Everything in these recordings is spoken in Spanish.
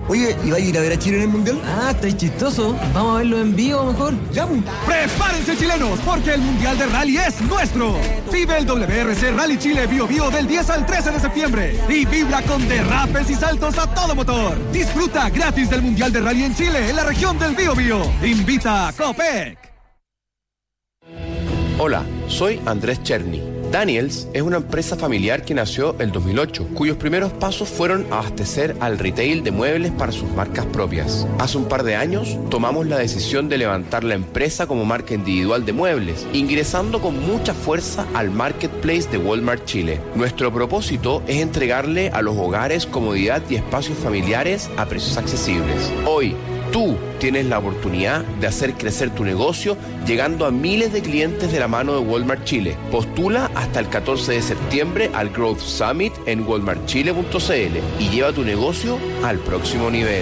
Oye, ¿y va a ir a ver a Chile en el Mundial? Ah, estáis chistoso. Vamos a verlo en vivo mejor. ¡Ya! ¡Prepárense, chilenos! Porque el Mundial de Rally es nuestro. Vive el WRC Rally Chile Bio Bio del 10 al 13 de septiembre. Y vibra con derrapes y saltos a todo motor. Disfruta gratis del Mundial de Rally en Chile, en la región del Bio Bio. Invita a Copec. Hola, soy Andrés Cherny. Daniels es una empresa familiar que nació en 2008, cuyos primeros pasos fueron abastecer al retail de muebles para sus marcas propias. Hace un par de años tomamos la decisión de levantar la empresa como marca individual de muebles, ingresando con mucha fuerza al marketplace de Walmart Chile. Nuestro propósito es entregarle a los hogares comodidad y espacios familiares a precios accesibles. Hoy, tú tienes la oportunidad de hacer crecer tu negocio llegando a miles de clientes de la mano de Walmart Chile. Postula hasta el 14 de septiembre al Growth Summit en walmartchile.cl y lleva tu negocio al próximo nivel.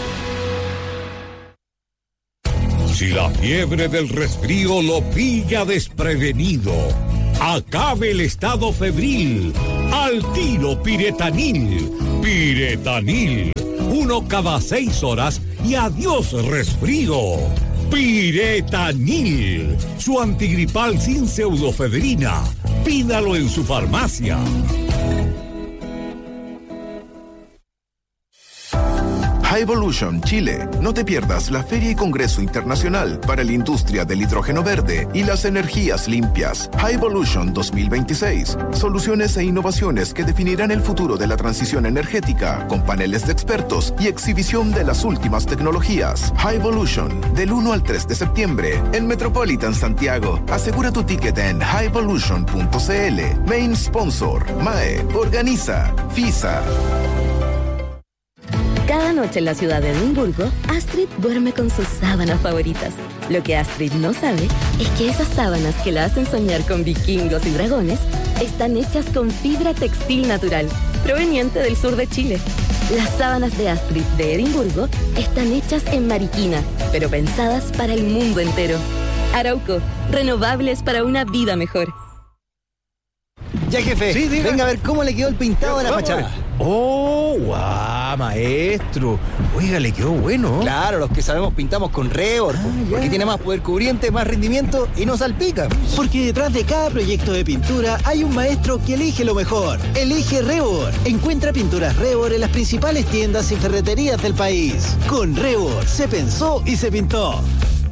Si la fiebre del resfrío lo pilla desprevenido, acabe el estado febril. Al tiro Piretanil. Piretanil. 1 cada 6 horas y adiós resfrío. Piretanil, su antigripal sin pseudofedrina. Pídalo en su farmacia. Highvolution Chile. No te pierdas la Feria y Congreso Internacional para la Industria del Hidrógeno Verde y las Energías Limpias. Highvolution 2026. Soluciones e innovaciones que definirán el futuro de la transición energética, con paneles de expertos y exhibición de las últimas tecnologías. Highvolution, del 1 al 3 de septiembre, en Metropolitan Santiago. Asegura tu ticket en highvolution.cl. Main Sponsor, MAE. Organiza, FISA. Cada noche en la ciudad de Edimburgo, Astrid duerme con sus sábanas favoritas. Lo que Astrid no sabe es que esas sábanas que la hacen soñar con vikingos y dragones están hechas con fibra textil natural, proveniente del sur de Chile. Las sábanas de Astrid de Edimburgo están hechas en Mariquina, pero pensadas para el mundo entero. Arauco, renovables para una vida mejor. Ya, jefe, Sí, diga. venga a ver cómo le quedó el pintado de la Vamos a fachada. ¡Oh, guau, maestro! Oiga, le quedó bueno. Claro, los que sabemos pintamos con Rebor, porque tiene más poder cubriente, más rendimiento y no salpica. Porque detrás de cada proyecto de pintura hay un maestro que elige lo mejor. Elige Rebor. Encuentra pinturas Rebor en las principales tiendas y ferreterías del país. Con Rebor se pensó y se pintó.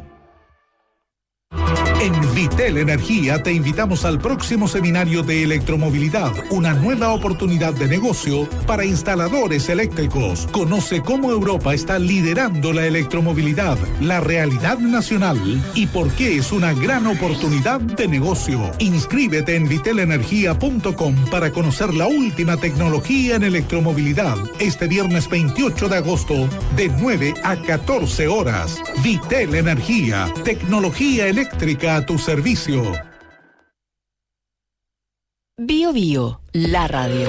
En Vitel Energía te invitamos al próximo seminario de electromovilidad, una nueva oportunidad de negocio para instaladores eléctricos. Conoce cómo Europa está liderando la electromovilidad, la realidad nacional y por qué es una gran oportunidad de negocio. Inscríbete en vitelenergia.com para conocer la última tecnología en electromovilidad este viernes 28 de agosto de 9 a 14 horas. Vitel Energía, tecnología eléctrica a tu servicio. Bio Bio, la radio.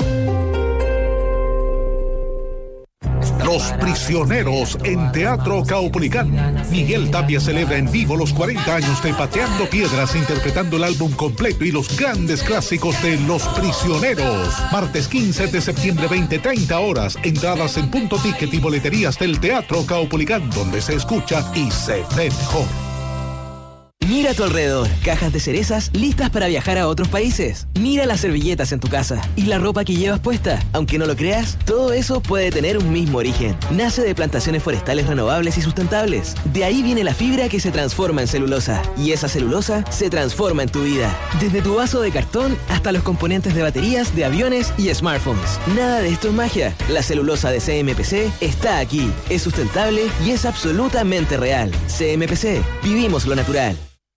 Los Prisioneros en Teatro Caupolicán. Miguel Tapia celebra en vivo los 40 años de Pateando Piedras, interpretando el álbum completo y los grandes clásicos de Los Prisioneros. Martes 15 de septiembre, 20:30 horas. Entradas en Punto Ticket y boleterías del Teatro Caupolicán, donde se escucha y se ve mejor. Mira a tu alrededor, cajas de cerezas listas para viajar a otros países. Mira las servilletas en tu casa y la ropa que llevas puesta. Aunque no lo creas, todo eso puede tener un mismo origen. Nace de plantaciones forestales renovables y sustentables. De ahí viene la fibra que se transforma en celulosa. Y esa celulosa se transforma en tu vida. Desde tu vaso de cartón hasta los componentes de baterías, de aviones y smartphones. Nada de esto es magia. La celulosa de CMPC está aquí. Es sustentable y es absolutamente real. CMPC, vivimos lo natural.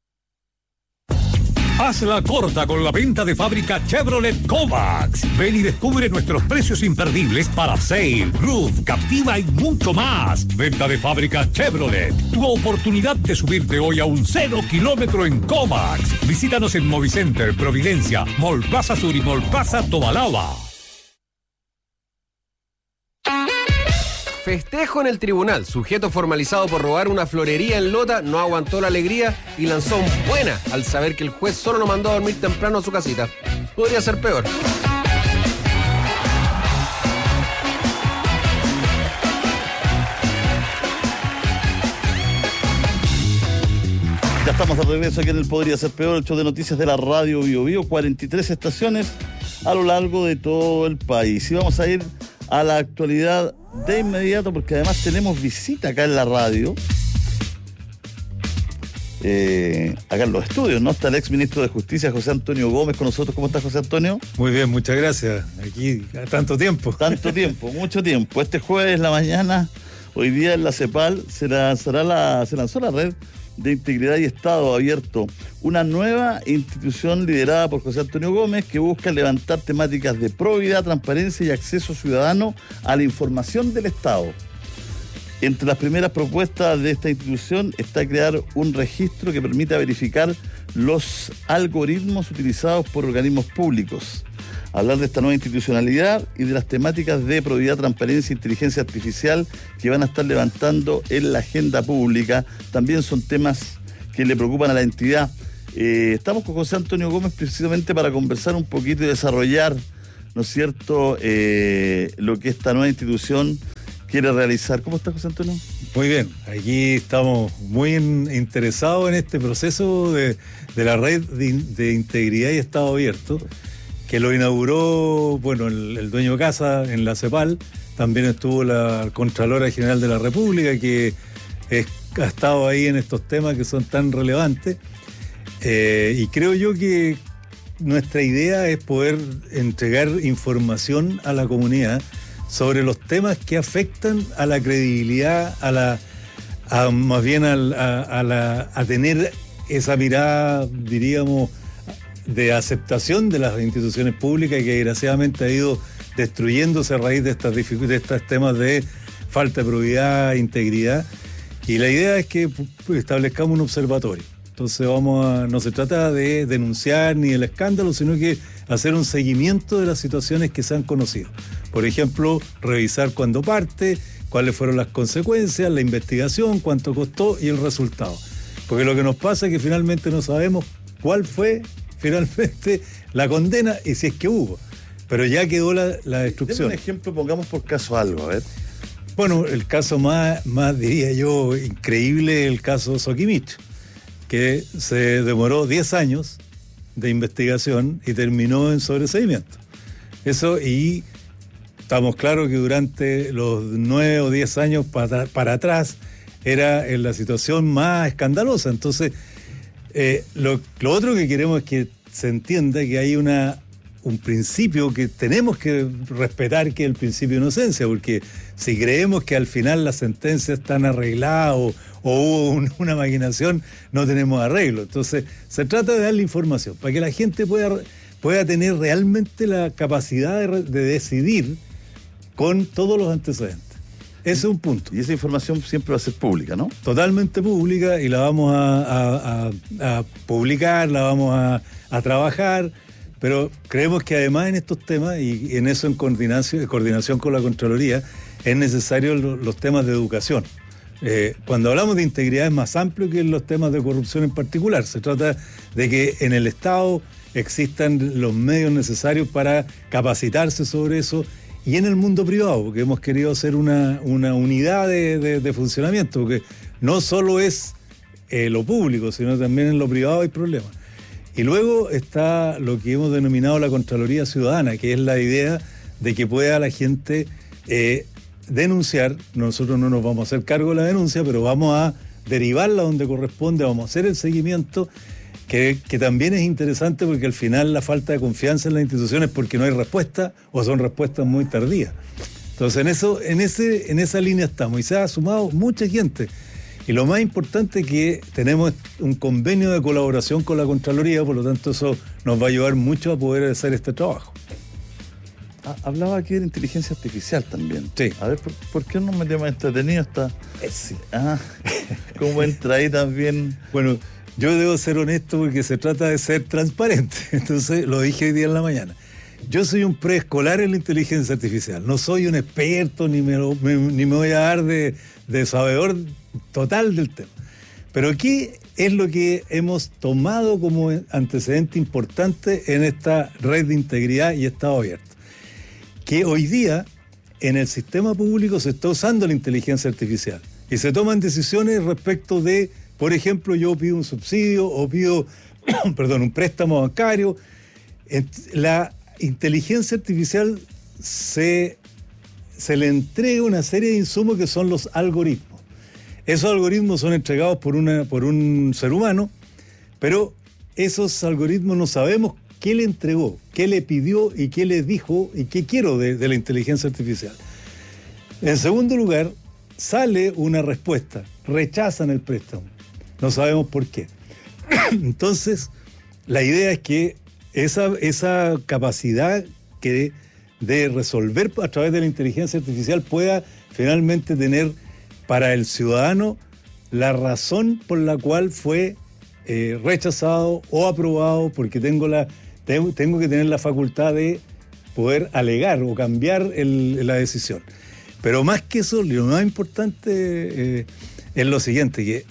Hazla corta con la venta de fábrica Chevrolet Kovacs. Ven y descubre nuestros precios imperdibles para Sail, Roof, Captiva y mucho más. Venta de fábrica Chevrolet. Tu oportunidad de subirte hoy a un 0 kilómetro en Kovacs. Visítanos en Movicenter, Providencia, Mall Plaza Sur y Mall Plaza Tobalaba. Festejo en el tribunal. Sujeto formalizado por robar una florería en Lota no aguantó la alegría y lanzó un buena al saber que el juez solo lo mandó a dormir temprano a su casita. Podría ser peor. Ya estamos de regreso aquí en el Podría Ser Peor, el show de noticias de la radio Bio Bio, 43 estaciones a lo largo de todo el país. Y vamos a ir a la actualidad de inmediato, porque además tenemos visita acá en la radio. Acá en los estudios, ¿no? Está el ex ministro de Justicia, José Antonio Gómez, con nosotros. ¿Cómo está, José Antonio? Muy bien, muchas gracias. Aquí, tanto tiempo. Tanto tiempo, mucho tiempo. Este jueves, la mañana, hoy día en la CEPAL, se lanzó la red de Integridad y Estado Abierto, una nueva institución liderada por José Antonio Gómez que busca levantar temáticas de probidad, transparencia y acceso ciudadano a la información del Estado. Entre las primeras propuestas de esta institución está crear un registro que permita verificar los algoritmos utilizados por organismos públicos. Hablar de esta nueva institucionalidad y de las temáticas de probidad, transparencia e inteligencia artificial que van a estar levantando en la agenda pública también son temas que le preocupan a la entidad. Estamos con José Antonio Gómez precisamente para conversar un poquito y desarrollar, ¿no es cierto?, lo que esta nueva institución quiere realizar. ¿Cómo está, José Antonio? Muy bien, aquí estamos muy interesados en este proceso de la red de Integridad y Estado Abierto, que lo inauguró, bueno, el dueño de casa en la CEPAL. También estuvo la Contralora General de la República, que ha estado ahí en estos temas que son tan relevantes. Y creo yo que nuestra idea es poder entregar información a la comunidad sobre los temas que afectan a la credibilidad, a tener esa mirada, diríamos, de aceptación de las instituciones públicas, que desgraciadamente ha ido destruyéndose a raíz de estos temas de falta de probidad, integridad. Y la idea es que establezcamos un observatorio. Entonces no se trata de denunciar ni el escándalo, sino que hacer un seguimiento de las situaciones que se han conocido. Por ejemplo, revisar cuándo parte, cuáles fueron las consecuencias, la investigación, cuánto costó y el resultado. Porque lo que nos pasa es que finalmente no sabemos cuál fue finalmente la condena y si es que hubo. Pero ya quedó la destrucción. Deme un ejemplo, pongamos por caso algo, a ver. Bueno, el caso más diría yo, increíble, el caso Soquimich, que se demoró 10 años de investigación y terminó en sobreseimiento. Eso, y estamos claros que durante los 9 o 10 años para atrás era en la situación más escandalosa. Entonces, lo otro que queremos es que se entienda que hay un principio que tenemos que respetar, que es el principio de inocencia, porque si creemos que al final las sentencias están arregladas o hubo una maquinación, no tenemos arreglo. Entonces, se trata de darle información para que la gente pueda tener realmente la capacidad de decidir con todos los antecedentes. Ese es un punto. Y esa información siempre va a ser pública, ¿no? Totalmente pública, y la vamos a publicar, la vamos a trabajar, pero creemos que además en estos temas, y en eso en coordinación con la Contraloría, es necesario los temas de educación. Cuando hablamos de integridad es más amplio que en los temas de corrupción en particular. Se trata de que en el Estado existan los medios necesarios para capacitarse sobre eso, y en el mundo privado, porque hemos querido hacer una unidad de funcionamiento, porque no solo es lo público, sino también en lo privado hay problemas. Y luego está lo que hemos denominado la Contraloría Ciudadana, que es la idea de que pueda la gente denunciar. Nosotros no nos vamos a hacer cargo de la denuncia, pero vamos a derivarla donde corresponde, vamos a hacer el seguimiento, que también es interesante, porque al final la falta de confianza en las instituciones es porque no hay respuesta o son respuestas muy tardías. Entonces en esa línea estamos, y se ha sumado mucha gente. Y lo más importante es que tenemos un convenio de colaboración con la Contraloría, por lo tanto eso nos va a ayudar mucho a poder hacer este trabajo. Hablaba aquí de la inteligencia artificial también. Sí. A ver, ¿por qué no me llama entretenido esta? Sí. ¿Cómo entra ahí también? Bueno, yo debo ser honesto porque se trata de ser transparente. Entonces, lo dije hoy día en la mañana. Yo soy un preescolar en la inteligencia artificial. No soy un experto, ni me voy a dar de sabedor total del tema. Pero ¿qué es lo que hemos tomado como antecedente importante en esta red de integridad y Estado abierto? Que hoy día en el sistema público se está usando la inteligencia artificial y se toman decisiones respecto de por ejemplo, yo pido un subsidio o pido, un préstamo bancario. La inteligencia artificial se le entrega una serie de insumos que son los algoritmos. Esos algoritmos son entregados por un ser humano, pero esos algoritmos no sabemos qué le entregó, qué le pidió y qué le dijo y qué quiero de la inteligencia artificial. En segundo lugar, sale una respuesta, rechazan el préstamo. No sabemos por qué. Entonces, la idea es que esa capacidad de resolver a través de la inteligencia artificial pueda finalmente tener para el ciudadano la razón por la cual fue rechazado o aprobado, porque tengo que tener la facultad de poder alegar o cambiar la decisión. Pero más que eso, lo más importante es lo siguiente, que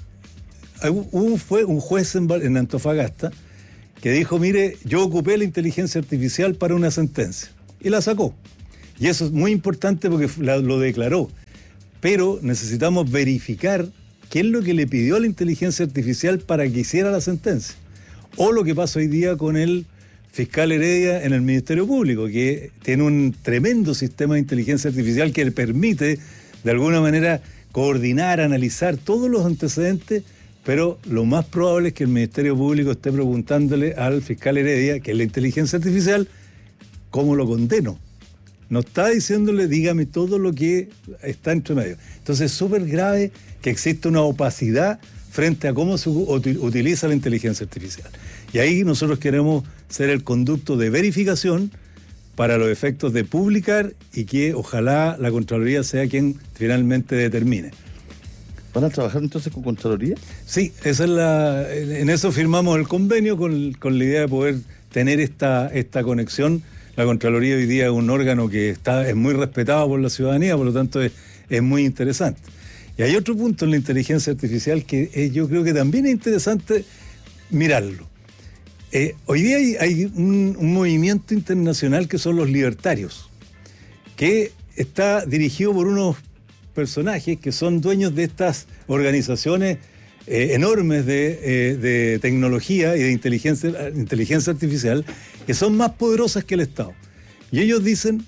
fue un juez en Antofagasta que dijo, mire, yo ocupé la inteligencia artificial para una sentencia, y la sacó. Y eso es muy importante porque lo declaró. Pero necesitamos verificar qué es lo que le pidió a la inteligencia artificial para que hiciera la sentencia. O lo que pasa hoy día con el fiscal Heredia en el Ministerio Público, que tiene un tremendo sistema de inteligencia artificial que le permite, de alguna manera, coordinar, analizar todos los antecedentes, pero lo más probable es que el Ministerio Público esté preguntándole al fiscal Heredia, que es la inteligencia artificial, ¿cómo lo condeno? No está diciéndole, dígame todo lo que está entre medio. Entonces es súper grave que exista una opacidad frente a cómo se utiliza la inteligencia artificial. Y ahí nosotros queremos ser el conducto de verificación para los efectos de publicar y que ojalá la Contraloría sea quien finalmente determine. ¿Van a trabajar entonces con Contraloría? Sí, en eso firmamos el convenio con la idea de poder tener esta conexión. La Contraloría hoy día es un órgano que es muy respetado por la ciudadanía, por lo tanto es muy interesante. Y hay otro punto en la inteligencia artificial que yo creo que también es interesante mirarlo. Hoy día hay un movimiento internacional que son los libertarios, que está dirigido por unos personajes que son dueños de estas organizaciones enormes de tecnología y de inteligencia artificial, que son más poderosas que el Estado. Y ellos dicen,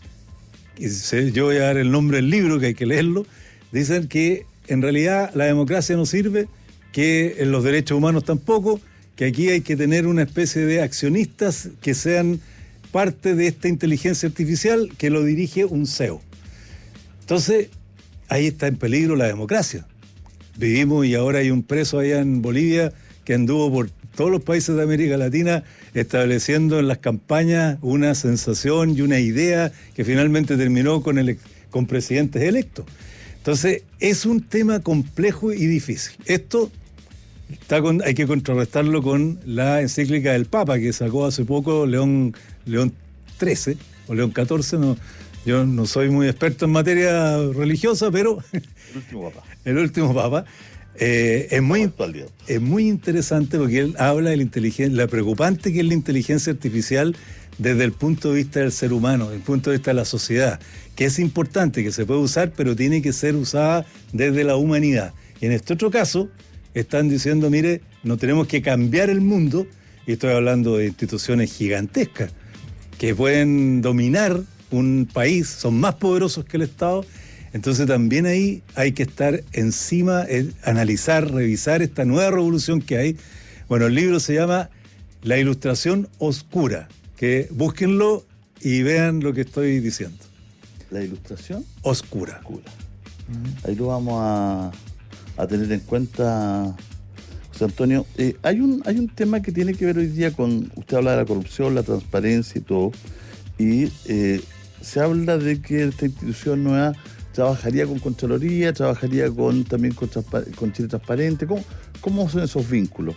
yo voy a dar el nombre del libro, que hay que leerlo, dicen que en realidad la democracia no sirve, que en los derechos humanos tampoco, que aquí hay que tener una especie de accionistas que sean parte de esta inteligencia artificial que lo dirige un CEO. Entonces, ahí está en peligro la democracia. Vivimos y ahora hay un preso allá en Bolivia que anduvo por todos los países de América Latina estableciendo en las campañas una sensación y una idea que finalmente terminó con presidentes electos. Entonces, es un tema complejo y difícil. Esto hay que contrarrestarlo con la encíclica del Papa que sacó hace poco León XIII o León XIV, no, yo no soy muy experto en materia religiosa, pero el último Papa es muy interesante porque él habla de la preocupante que es la inteligencia artificial desde el punto de vista del ser humano, desde el punto de vista de la sociedad, que es importante, que se puede usar, pero tiene que ser usada desde la humanidad. Y en este otro caso, están diciendo, mire, no tenemos que cambiar el mundo, y estoy hablando de instituciones gigantescas, que pueden dominar un país, son más poderosos que el Estado, entonces también ahí hay que estar encima, analizar, revisar esta nueva revolución que hay. Bueno, el libro se llama La Ilustración Oscura, que búsquenlo y vean lo que estoy diciendo. ¿La Ilustración? Oscura. Ahí lo vamos a tener en cuenta, José Antonio. Hay un tema que tiene que ver hoy día con, usted habla de la corrupción, la transparencia y todo, y se habla de que esta institución nueva trabajaría con Contraloría, trabajaría también con Chile Transparente. ¿Cómo son esos vínculos?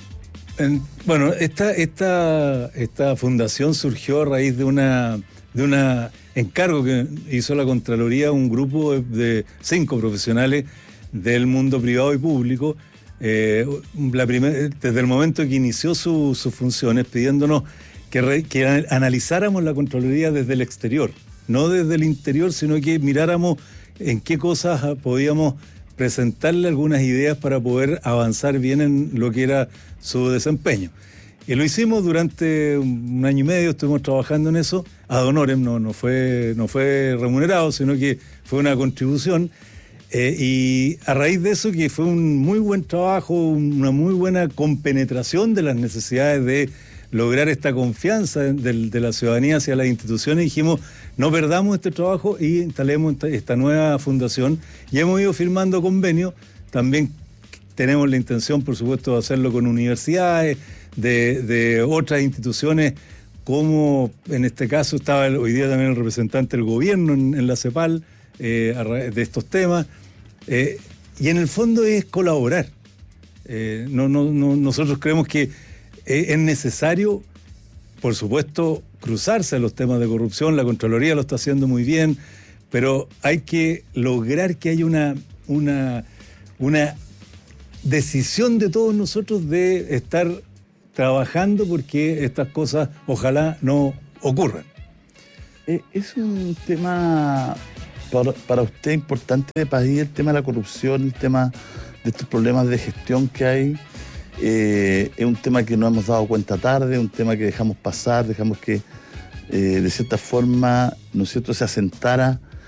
Bueno, esta fundación surgió a raíz de un encargo que hizo la Contraloría a un grupo de 5 profesionales del mundo privado y público, desde el momento que inició sus funciones, pidiéndonos que analizáramos la Contraloría desde el exterior, no desde el interior, sino que miráramos en qué cosas podíamos presentarle algunas ideas para poder avanzar bien en lo que era su desempeño. Y lo hicimos durante un año y medio, estuvimos trabajando en eso, ad honorem, no fue remunerado, sino que fue una contribución. Y a raíz de eso, que fue un muy buen trabajo, una muy buena compenetración de las necesidades de lograr esta confianza de la ciudadanía hacia las instituciones, dijimos, no perdamos este trabajo y instalemos esta nueva fundación, y hemos ido firmando convenios. También tenemos la intención, por supuesto, de hacerlo con universidades, de otras instituciones, como en este caso estaba hoy día también el representante del gobierno en la CEPAL, de estos temas, y en el fondo es colaborar. Nosotros creemos que es necesario, por supuesto, cruzarse a los temas de corrupción. La Contraloría lo está haciendo muy bien, pero hay que lograr que haya una decisión de todos nosotros de estar trabajando porque estas cosas ojalá no ocurran. Es un tema para usted importante de país, el tema de la corrupción, el tema de estos problemas de gestión que hay. Es un tema que no hemos dado cuenta tarde, un tema que dejamos pasar, dejamos que de cierta forma, ¿no es cierto?, se asentara